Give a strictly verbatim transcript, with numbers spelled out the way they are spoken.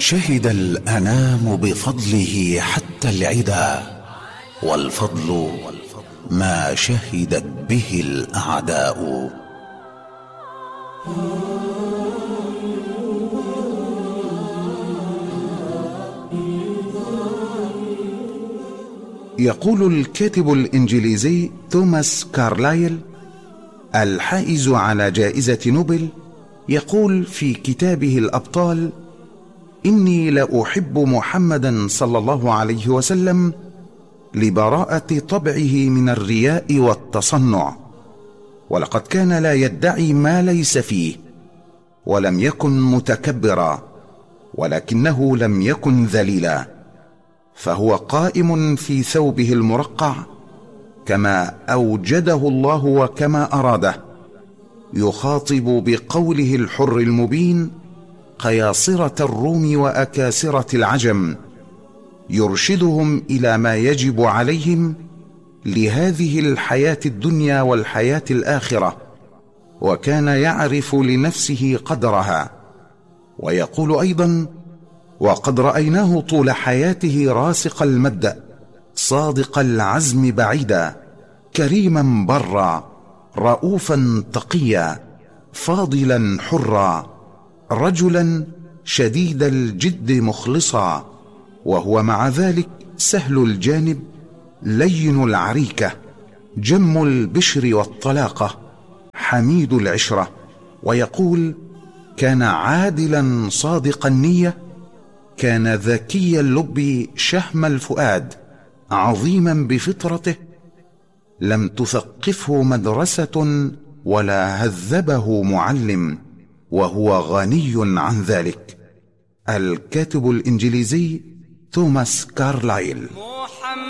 شهد الأنام بفضله حتى العدا، والفضل ما شهدت به الأعداء. يقول الكاتب الإنجليزي توماس كارلايل الحائز على جائزة نوبل، يقول في كتابه الأبطال: إني لأحب محمدا صلى الله عليه وسلم لبراءة طبعه من الرياء والتصنع، ولقد كان لا يدعي ما ليس فيه، ولم يكن متكبرا، ولكنه لم يكن ذليلا، فهو قائم في ثوبه المرقع كما أوجده الله وكما أراده، يخاطب بقوله الحر المبين قياصرة الروم وأكاسرة العجم، يرشدهم إلى ما يجب عليهم لهذه الحياة الدنيا والحياة الآخرة، وكان يعرف لنفسه قدرها. ويقول أيضا: وقد رأيناه طول حياته راسخ المبدأ، صادق العزم بعيدا، كريما برا، رؤوفا تقيا، فاضلا حرا، رجلا شديد الجد مخلصا، وهو مع ذلك سهل الجانب، لين العريكة، جم البشر والطلاقة، حميد العشرة. ويقول: كان عادلا صادق النية، كان ذكي اللب شهم الفؤاد، عظيما بفطرته، لم تثقفه مدرسة ولا هذبه معلم، وهو غني عن ذلك. الكاتب الإنجليزي توماس كارلايل.